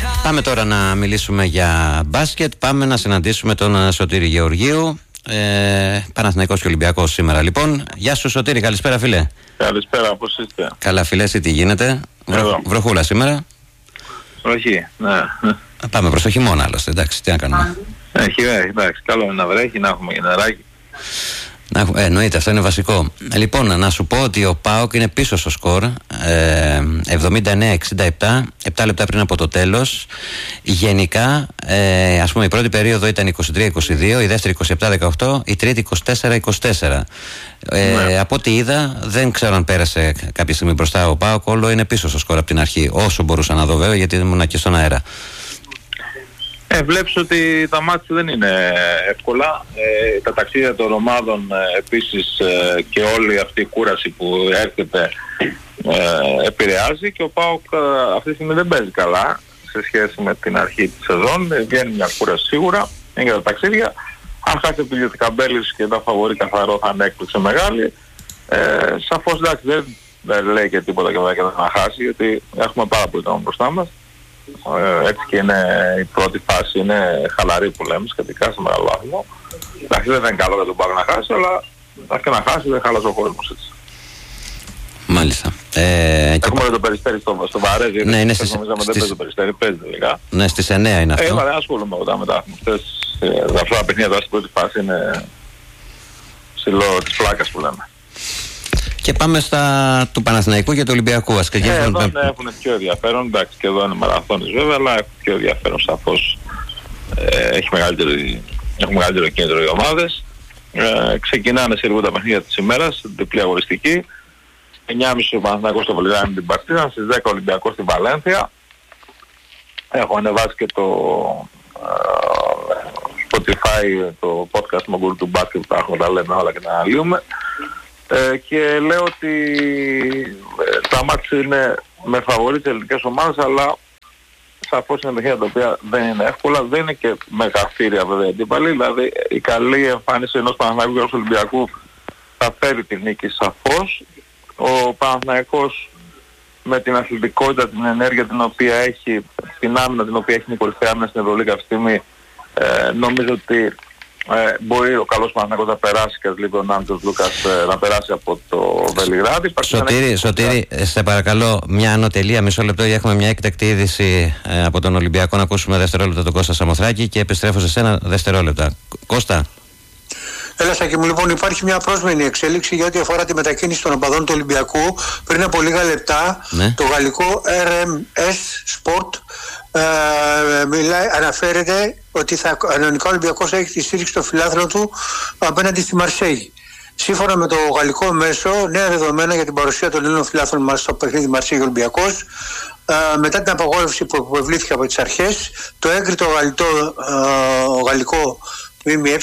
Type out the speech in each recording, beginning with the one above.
Πάμε τώρα να μιλήσουμε για μπάσκετ. Πάμε να συναντήσουμε τον Σωτήρη Γεωργίου. Παναθηναϊκός και Ολυμπιακός σήμερα λοιπόν. Γεια σου Σωτήρη, καλησπέρα φίλε. Καλησπέρα, πώς είστε? Καλά φίλε, εσύ τι γίνεται? Βροχούλα σήμερα? Βροχή, ναι. Πάμε προς το χειμώνα άλλωστε, εντάξει, τι να κάνουμε. Εντάξει, καλό είναι να βρέχει, να έχουμε γενεράκι. Εννοείται, αυτό είναι βασικό. Λοιπόν, να σου πω ότι ο ΠΑΟΚ είναι πίσω στο σκορ 79-67, 7 λεπτά πριν από το τέλος. Γενικά, ας πούμε, η πρώτη περίοδο ήταν 23-22, η δεύτερη 27-18, η τρίτη 24-24. Από ό,τι είδα, δεν ξέρω αν πέρασε κάποια στιγμή μπροστά ο ΠΑΟΚ, όλο είναι πίσω στο σκορ από την αρχή. Όσο μπορούσα να δω, βέβαια, γιατί ήμουν και στον αέρα. Βλέπεις ότι τα μάτια δεν είναι εύκολα. Τα ταξίδια των ομάδων επίσης και όλη αυτή η κούραση που έρχεται επηρεάζει και ο ΠΑΟΚ αυτή τη στιγμή δεν παίζει καλά σε σχέση με την αρχή της σεζόν. Βγαίνει μια κούραση σίγουρα, είναι για τα ταξίδια. Αν χάσει το Καμπέλης και τα φαβορί καθαρό θα είναι έκπληξη μεγάλη. Σαφώς εντάξει δεν λέει και τίποτα και δεν θα χάσει, γιατί έχουμε πάρα πολύ temps μπροστά μας. Έτσι και είναι η πρώτη φάση, είναι χαλαρή που λέμε σχετικά σε μεγάλο βαθμό. Εντάξει, δεν είναι καλό για τον ΠΑΟΚ να χάσει, αλλά και να χάσει δεν χάλασε ο κόσμος έτσι. Μάλιστα. Έχουμε και το Περιστέρι στο Βαρέζι. Ναι, είναι στις... Νομίζαμε δεν παίζει το Περιστέρι, παίζει τελικά. Ναι, στις 9 είναι αυτό. Δεν ασχολούμαι εγώ μετά. Αυτά τα παιχνίδια τώρα στην πρώτη φάση είναι ψηλό της πλάκας που λέμε. Και πάμε στα του Παναθηναϊκού και του Ολυμπιακού. Εδώ έχουν πιο ενδιαφέρον, εντάξει και εδώ είναι μαραθώνες βέβαια, αλλά έχουν πιο ενδιαφέρον σαφώς. Έχουν μεγαλύτερο κίνητρο οι ομάδες. Ξεκινάνε σε λίγο τα παιχνίδια της ημέρας, διπλή αγωνιστική. 9.30 ο Παναθηναϊκός στο Βελιγράδι την Παρτίζαν, στις 10 ο Ολυμπιακός στη Βαλένθια. Έχω ανεβάσει και το Spotify, το podcast Μογκούρου του μπάσκετ που τα έχουμε, τα λέμε όλα και τα αναλύουμε. Και λέω ότι τα μάτια είναι με φαβορί τις ελληνικές ομάδες, αλλά σαφώς είναι παιχνίδια τα οποία δεν είναι εύκολα, δεν είναι και μεγαθύρια βέβαια αντίπαλοι, δηλαδή η καλή εμφάνιση ενός Παναθηναϊκού και ενός Ολυμπιακού θα φέρει την νίκη σαφώς. Ο Παναθηναϊκός με την αθλητικότητα, την ενέργεια την οποία έχει, την άμυνα την οποία έχει η κορυφαία άμυνα στην Ευρωλίγα αυτή τη στιγμή, νομίζω ότι μπορεί ο καλός Παναθηναϊκός να περάσει και λίγο ο Νάντος Λούκας να περάσει από το Βελιγράδι. Σωτήρη, σε παρακαλώ μια ανωτελεία, μισό λεπτό, για έχουμε μια έκτακτη είδηση από τον Ολυμπιακό, να ακούσουμε δευτερόλεπτα τον Κώστα Σαμοθράκη και επιστρέφω σε σένα δευτερόλεπτα. Κώστα. Έλα Σάκη μου, λοιπόν υπάρχει μια πρόσμενη εξέλιξη για ό,τι αφορά τη μετακίνηση των οπαδών του Ολυμπιακού. Πριν από λίγα λεπτά το γαλλικό RMS Sport αναφέρεται ότι κανονικά ο Ολυμπιακός έχει τη στήριξη των φιλάθλων του απέναντι στη Μαρσέη. Σύμφωνα με το γαλλικό μέσο, νέα δεδομένα για την παρουσία των Ελλήνων φιλάθλων μας στο παιχνίδι Μαρσέη Ολυμπιακός. Μετά την απαγόρευση που υποβλήθηκε από τις αρχές, το έγκριτο γαλλικό ΜΜΕ,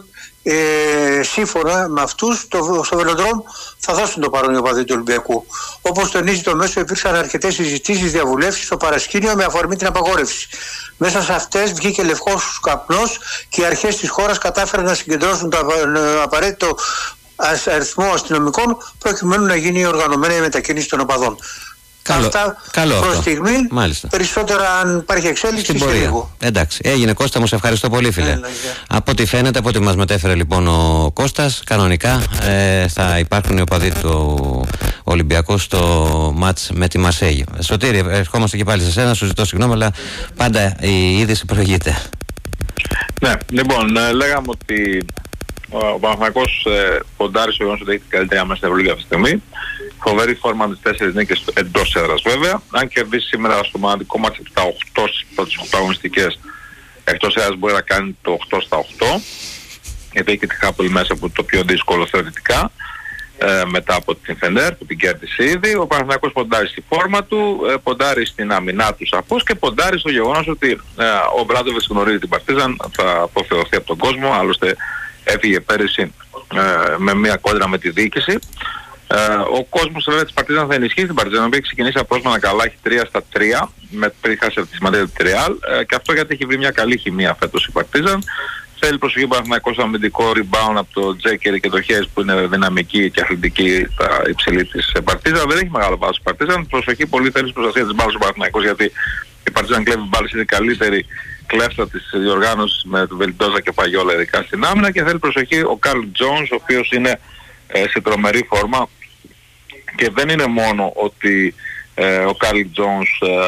σύμφωνα με αυτούς στο Βελοδρόμ θα δώσουν το παρόν οι οπαδοί του Ολυμπιακού. Όπως τονίζει το μέσο, υπήρξαν αρκετές συζητήσεις, διαβουλεύσεις στο παρασκήνιο με αφορμή την απαγόρευση. Μέσα σε αυτές βγήκε λευκός καπνός και οι αρχές της χώρας κατάφεραν να συγκεντρώσουν το απαραίτητο αριθμό αστυνομικών προκειμένου να γίνει η οργανωμένη μετακίνηση των οπαδών. Καλό προς στιγμή. Μάλιστα. Περισσότερα αν υπάρχει εξέλιξη στην πορεία. Εντάξει, έγινε Κώστα, μου σε ευχαριστώ πολύ φίλε. Από ό,τι φαίνεται, από ό,τι μας μετέφερε λοιπόν ο Κώστας, κανονικά θα υπάρχουν οι οπαδοί του Ολυμπιακού στο μάτς με τη Μαρσέγη. Σωτήρη, ερχόμαστε και πάλι σε σένα, σου ζητώ συγγνώμη, αλλά πάντα η είδηση προηγείται. Ναι, λοιπόν, λέγαμε ότι ο Παναθηναϊκός ποντάρει στο γεγονός ότι έχει την καλύτερη άμυνα στην Ευρωλίγα αυτή τη στιγμή. Φοβερή φόρμα με τις 4 νίκες εντός έδρας βέβαια. Αν κερδίσει σήμερα στο μοναδικό μάτς από τα 8 στις 8 αγωνιστικές, εκτός έδρας μπορεί να κάνει το 8 στα 8. Γιατί έχει και τη Χάπολη μέσα από το πιο δύσκολο θεωρητικά. Μετά από την Φενέρ που την κέρδισε ήδη. Ο Παναθηναϊκός ποντάρει στη φόρμα του, ποντάρει στην άμυνά του σαφώς και ποντάρει στο γεγονός ότι ο Μπράντοβιτς γνωρίζει την Παρτίζαν, θα αποθεωθεί από τον κόσμο. Άλλωστε έφυγε πέρυσι με μια κόντρα με τη διοίκηση. Ο κόσμος βέβαια της Παρτίζαν θα ενισχύσει την Παρτίζαν, που έχει ξεκινήσει απρόσμενα καλά, έχει 3 στα 3, πριν χάσει από τη σημαντική τη Ρεάλ, και αυτό γιατί έχει βρει μια καλή χημεία φέτος η Παρτίζαν. Θέλει προσοχή Παναθηναϊκός στο αμυντικό rebound από το Τζέκερ και το Χέις που είναι δυναμική και αθλητική υψηλή της Παρτίζαν. Δεν έχει μεγάλο βάθος η Παρτίζαν. Προσοχή, πολύ θέλει προστασία της μπάλας ο Παναθηναϊκός, γιατί η η Παρτίζαν κλέβει μπάλες, είναι η καλύτερη κλέφτα της διοργάνωσης με τον Βελντόζα και Παγιόλα ειδικά στην άμυνα, και θέλει προσοχή ο Καρλ Τζόνς, ο οποίος είναι σε τρομερή φόρμα, και δεν είναι μόνο ότι ο Καρλ Τζόνς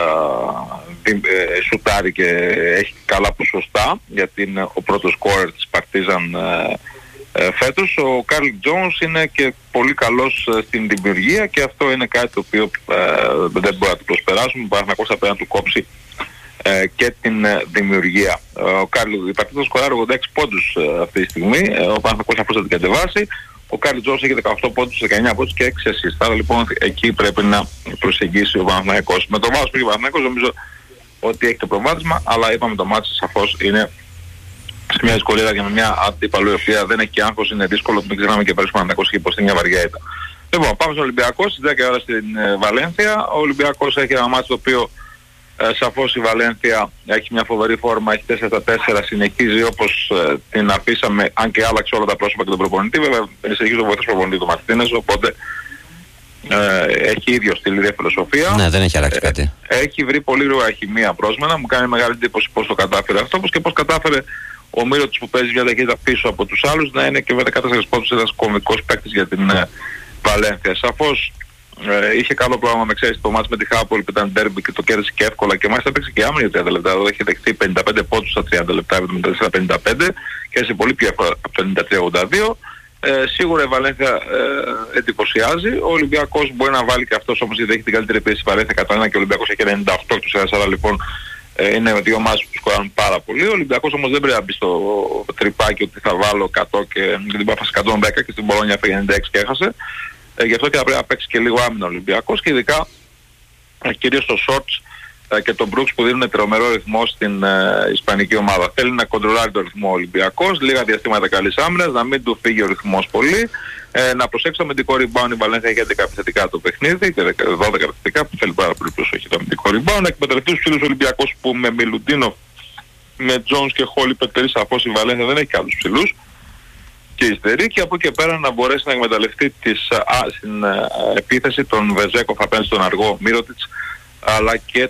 σουτάρει και έχει καλά ποσοστά, γιατί είναι ο πρώτος σκόρερ της Παρτίζαν φέτος. Ο Καρλ Τζόνς είναι και πολύ καλός στην δημιουργία, και αυτό είναι κάτι το οποίο δεν μπορεί να του προσπεράσουμε. Ο Παναθηναϊκός θα πρέπει να του κόψει και την δημιουργία. Η Παρτίζαν σκοράρει 86 πόντους αυτή τη στιγμή, ο Παναθηναϊκός θα την κατεβάσει. Ο Καρλ Τζόνς έχει 18 πόντους, 19 πόντους και 6 assist. Άρα λοιπόν εκεί πρέπει να προσεγγίσει ο Παναθηναϊκός. Με το βάθος που έχει ο Παναθηναϊκός νομίζω ότι έχει το προβάδισμα, αλλά είπαμε το μάτι σαφώς είναι σε μια δυσκολία για μια αντίπαλο η οποία δεν έχει άγχος, είναι δύσκολο, μην ξεχνάμε και πέρυσι ο Παναθηναϊκός έχει υποστεί μια βαριά ήττα. Λοιπόν, πάμε στον Ολυμπιακό, στις 10 ώρα στην Βαλένθια. Ο Ολυμπιακός έχει ένα μάτι το οποίο σαφώς η Βαλένθια έχει μια φοβερή φόρμα, έχει 4-4, συνεχίζει όπως την αφήσαμε, αν και άλλαξε όλα τα πρόσωπα και τον προπονητή. Βέβαια συνεχίζει ο βοηθός προπονητή του Μαρτίνες, οπότε έχει ίδιο στυλ, ίδια φιλοσοφία. Ναι, δεν έχει αλλάξει κάτι. Έχει βρει πολύ γρήγορα χημεία πρόσμενα, μου κάνει μεγάλη εντύπωση πώς το κατάφερε αυτό, όπως και πώς κατάφερε ο Μύρωτης που παίζει μια ταχύτητα πίσω από τους άλλους να είναι και με 14 πόντους ένας κομβικός παίκτης για την Βαλένθια. Σαφώς είχε καλό πρόγραμμα, με ξέρεις, το μάτς με τη Χάπολη που ήταν ντέρμπι και το κέρδισε και εύκολα, και μάλιστα παίξει και άμυνα για 30 λεπτά. Εδώ έχει δεχτεί 55 πόντους στα 30 λεπτά, 74-55, και έτσι πολύ πιο εύκολα από το 93-82. Σίγουρα η Βαλένθια εντυπωσιάζει. Ο Ολυμπιακός μπορεί να βάλει και αυτός, όμως γιατί έχει την καλύτερη πίεση η Βαλένθια κατά ένα και ο Ολυμπιακός έχει 98 τους 4, λοιπόν είναι δύο ομάδες που σκοράρουν πάρα πολύ. Ο Ολυμπιακός όμως δεν πρέπει να μπει στο τρυπάκι ότι θα βάλω 100 και την πάφασε 110 και στην Πολόνια έφεγε 96 και έχασε. Γι' αυτό και θα πρέπει να παίξει και λίγο άμυνα ο Ολυμπιακός, και ειδικά κυρίως το Shorts και τον Brooks που δίνουν τρομερό ρυθμό στην ισπανική ομάδα. Θέλει να κοντρολάρει το ρυθμό ο Ολυμπιακός, λίγα διαστήματα καλής άμυνας, να μην του φύγει ο ρυθμός πολύ, να προσέξει το αμυντικό rebound. Η Βαλένθια έχει 11 επιθετικά το παιχνίδι και 12 επιθετικά που θέλει πάρα πολύ προσοχή το αμυντικό rebound. Να εκμεταλλευτεί τους ψηλούς Ολυμπιακούς που με Μιλουτίνο, με Τζόνς και Χόλι Πετερί, σαφώς η Βαλένθια δεν έχει άλλους ψηλούς και υστερεί, και από εκεί και πέρα να μπορέσει να εκμεταλλευτεί στην επίθεση τον Βεζέκοφ απέναντι στον αργό Μύρωτιτς, αλλά και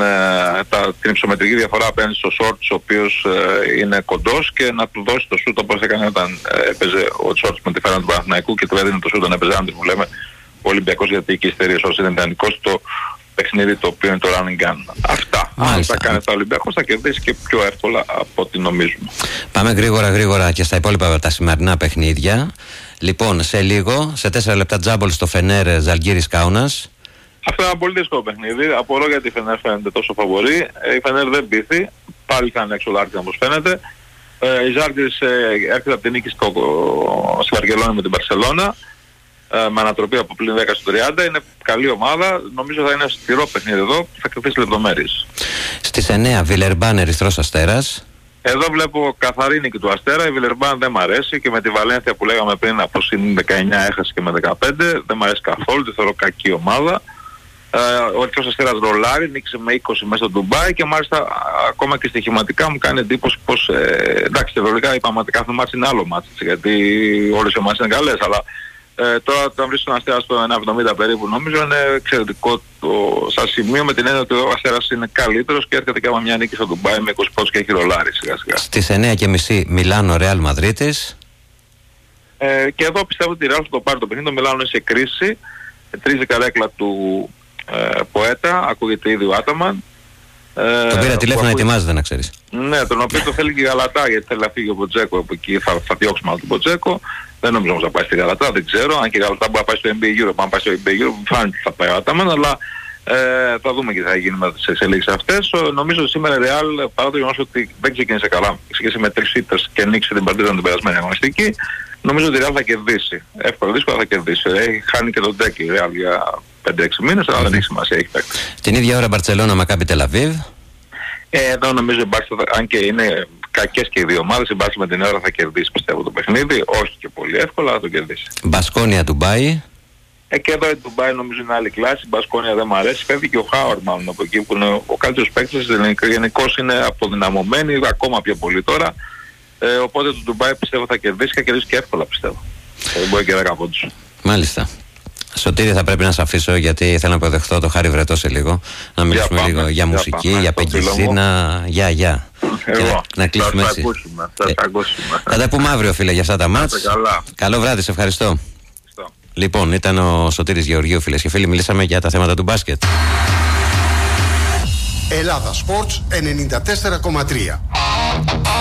την υψομετρική διαφορά απέναντι στο Σόρτς, ο οποίος είναι κοντός, και να του δώσει το σούτ όπως έκανε όταν έπαιζε ο Σόρτς με τη φέρα του Παναθηναϊκού και του έδινε το σούτ όταν έπαιζε άντρες που λέμε ο Ολυμπιακός, γιατί και η ιστερία Σόρτς είναι ιδανικός στο παιχνίδι το οποίο είναι το running gun. Αυτά. Αν θα κάνει τα Ολυμπιακός θα κερδίσει και πιο εύκολα από ό,τι νομίζουμε. Πάμε γρήγορα και στα υπόλοιπα τα σημερινά παιχνίδια. Λοιπόν, σε λίγο, σε 4 λεπτά τζάμπολ στο Φενέρ Ζαλγκίρις Κάουνας. Αυτό είναι ένα πολύ δύσκολο παιχνίδι. Απορώ γιατί η Φενέρ φαίνεται τόσο φαβορή. Η Φενέρ δεν πείθει. Πάλι θα είναι έξω Λάρκιν όπως φαίνεται. Η Ζάλγκιρις έρχεται από την νίκη στη Βαρκελόνη με την Μπαρσελόνα, με ανατροπή από πλην 10 στο 30. Είναι καλή ομάδα. Νομίζω θα είναι σκληρό παιχνίδι εδώ. Θα κρατήσει λεπτομέρειες. Στις 9 Βιλερμπάν Ερυθρός Αστέρας. Εδώ βλέπω καθαρή νίκη του Αστέρα. Η Βιλερμπάν δεν μ' αρέσει, και με τη Βαλένθια που λέγαμε πριν από συν 19 έχασε και με 15. Δεν μ' αρέσει καθόλου, τη θεωρώ κακή ομάδα. Ο Ερυθρός Αστέρας ρολάρει, νίκησε με 20 μέσα στο Ντουμπάι, και μάλιστα ακόμα και στοιχηματικά μου κάνει εντύπωση πως εντάξει, θεωρητικά είπαμε κάθε μάτς είναι άλλο μάτς, γιατί όλες οι ομάδες είναι καλές, αλλά τώρα όταν βρίσκει τον Αστέρα στο 1,70 περίπου νομίζω είναι εξαιρετικό σαν σημείο, με την έννοια ότι ο Αστέρας είναι καλύτερος και έρχεται και άμα μια νίκη στο Ντουμπάι με 20 πόντους και έχει ρολάρει σιγά σιγά. Στις 9:30 Μιλάνο Ρεάλ Μαδρίτης. Και εδώ πιστεύω ότι η Ρεάλ θα το πάρει το παιχνίδι. Το Μιλάνο είναι σε κρίση, τρίζει καρέκλα του Ποέτα, ακούγεται ήδη ο Άταμαν. Τον πήρα τηλέφωνο, ετοιμάζεται να ξέρεις. Ναι, τον οποίο το θέλει και η Γαλατά, γιατί θέλει να φύγει ο Μποτζέκο από εκεί, θα διώξει μάλλον τον Μποτζέκο. Δεν νομίζω όμως να πάει στη Γαλατά, δεν ξέρω. Αν και η Γαλατά μπορεί να πάει στο NBA Europe, αν πάει στο NBA Europe φάνηκε θα πάει ο Άταμαν, αλλά θα δούμε και τι θα γίνει με τις εξελίξεις αυτές. Νομίζω σήμερα η Real, παρά το γεγονός ότι δεν ξεκίνησε καλά, ξεκίνησε με 3 ήττες και νίκησε την Παρτίζαν την περασμένη αγωνιστική, νομίζω ότι η Real θα κερδίσει. Εύκολα, δύσκολα θα κερδίσει. Έχει χάνει και τον Ντέκ η Real για 5-6 μήνες, αλλά δεν έχει σημασία, έχει παίξει. Την ίδια ώρα Μπαρτσελόνα Μακάμπι Τελαβίβ. Εδώ νομίζω η Μπάρσα, αν και είναι κακές και οι δύο ομάδες, η Μπάρσα με την ώρα θα κερδίσει πιστεύω το παιχνίδι, όχι και πολύ εύκολα, θα το κερδίσει. Μπασκόνια Ντουμπάι. Και εδώ η Ντουμπάι νομίζω είναι άλλη κλάση, η Μπασκόνια δεν μου αρέσει, φεύγει και ο Χάουαρντ μάλλον από εκεί που είναι ο καλύτερος παίκτης, γενικώς είναι αποδυναμωμένη, ακόμα πιο πολύ τώρα, οπότε το Ντουμπάι πιστεύω θα κερδίσει και θα κερδίσει και εύκολα πιστεύω. Δεν μπορεί και 10 πόντους. Μάλιστα. Σωτήρη, θα πρέπει να σε αφήσω γιατί θέλω να αποδεχθώ το Χάρη Βρετό σε λίγο. Να μιλήσουμε λίγο για μουσική, για Πεγκιζίνα. Γεια. Να κλείσουμε έτσι. Θα τα πούμε αύριο, φίλε, για αυτά τα μάτς. Καλό βράδυ, σε ευχαριστώ. Λοιπόν, ήταν ο Σωτήρης Γεωργίου, φίλες και φίλοι. Μιλήσαμε για τα θέματα του μπάσκετ. Ελλάδα Sports 94,3.